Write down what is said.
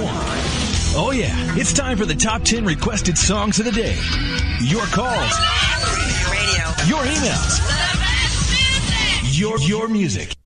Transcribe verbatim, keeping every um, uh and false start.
one. Oh yeah, it's time for the top ten requested songs of the day. Your calls. Radio. Your emails. Your, your music.